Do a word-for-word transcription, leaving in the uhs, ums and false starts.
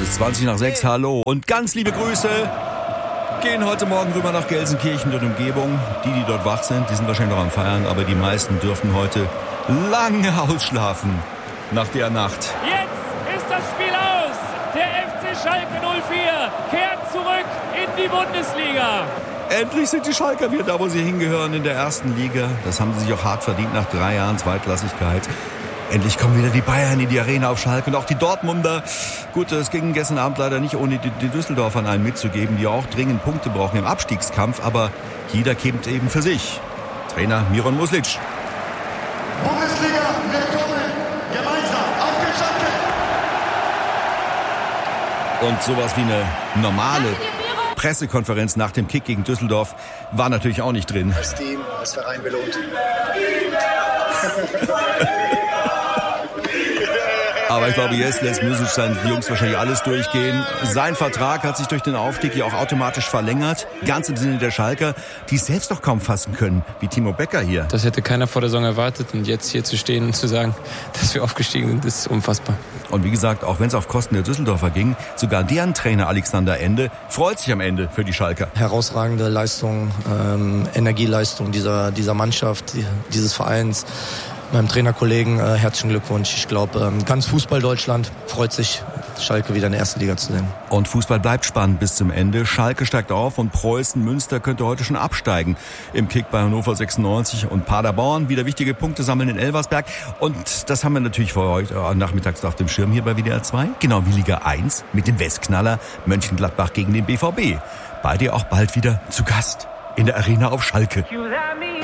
ist zwanzig nach sechs, hallo und ganz liebe Grüße gehen heute Morgen rüber nach Gelsenkirchen und Umgebung. Die, die dort wach sind, die sind wahrscheinlich noch am Feiern, aber die meisten dürfen heute lange ausschlafen nach der Nacht. Jetzt ist das Spiel aus. Der F C Schalke null vier kehrt zurück in die Bundesliga. Endlich sind die Schalker wieder da, wo sie hingehören, in der ersten Liga. Das haben sie sich auch hart verdient nach drei Jahren Zweitklassigkeit. Endlich kommen wieder die Bayern in die Arena auf Schalke und auch die Dortmunder. Gut, es ging gestern Abend leider nicht, ohne die, die Düsseldorfern einen mitzugeben, die auch dringend Punkte brauchen im Abstiegskampf. Aber jeder kämpft eben für sich. Trainer Miron Muslic. Bundesliga, willkommen, gemeinsam auf den Schalke. Und sowas wie eine normale Pressekonferenz nach dem Kick gegen Düsseldorf war natürlich auch nicht drin. Als Team, als Verein belohnt. Aber ich glaube, jetzt lässt Music seinen Jungs wahrscheinlich alles durchgehen. Sein Vertrag hat sich durch den Aufstieg ja auch automatisch verlängert. Ganz im Sinne der Schalker, die es selbst noch kaum fassen können, wie Timo Becker hier. Das hätte keiner vor der Saison erwartet. Und jetzt hier zu stehen und zu sagen, dass wir aufgestiegen sind, ist unfassbar. Und wie gesagt, auch wenn es auf Kosten der Düsseldorfer ging, sogar deren Trainer Alexander Ende freut sich am Ende für die Schalker. Herausragende Leistung, ähm, Energieleistung dieser, dieser Mannschaft, dieses Vereins. Meinem Trainerkollegen äh, herzlichen Glückwunsch. Ich glaube, ähm, ganz Fußball-Deutschland freut sich, Schalke wieder in der ersten Liga zu sehen. Und Fußball bleibt spannend bis zum Ende. Schalke steigt auf und Preußen Münster könnte heute schon absteigen im Kick bei Hannover sechsundneunzig. Und Paderborn wieder wichtige Punkte sammeln in Elversberg. Und das haben wir natürlich für heute äh, nachmittags auf dem Schirm hier bei W D R zwei. Genau wie Liga eins mit dem Westknaller Mönchengladbach gegen den B V B. Beide auch bald wieder zu Gast in der Arena auf Schalke.